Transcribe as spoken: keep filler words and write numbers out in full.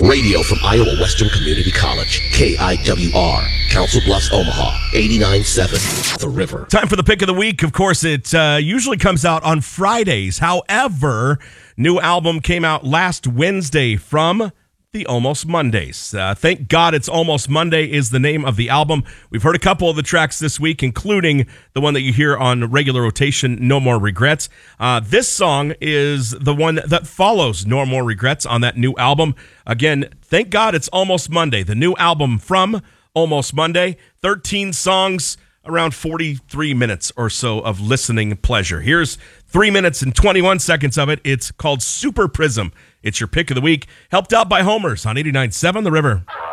Radio from Iowa Western Community College, K I W R, Council Bluffs, Omaha, eighty-nine point seven, The River. Time for the pick of the week. Of course, it uh, usually comes out on Fridays. However, new album came out last Wednesday from the Almost Mondays. Uh, Thank God It's Almost Monday is the name of the album. We've heard a couple of the tracks this week, including the one that you hear on regular rotation, No More Regrets. Uh, this song is the one that follows No More Regrets on that new album. Again, Thank God It's Almost Monday, the new album from Almost Monday. thirteen songs, around forty-three minutes or so of listening pleasure. Here's three minutes and twenty-one seconds of it. It's called Super Prism. It's your pick of the week, helped out by Homers on eighty-nine point seven The River.